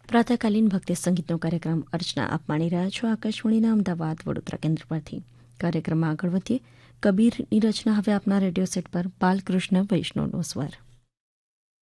પ્રાતઃકાલીન ભક્તિ સંગીતનો કાર્યક્રમ અર્ચના આપ માણી રહ્યા છો આકાશવાણીના અમદાવાદ વડોદરા કેન્દ્ર પરથી. કાર્યક્રમમાં આગળ વધીએ. કબીરની રચના હવે આપના રેડિયો સેટ પર બાલકૃષ્ણ વૈષ્ણવનો સ્વર.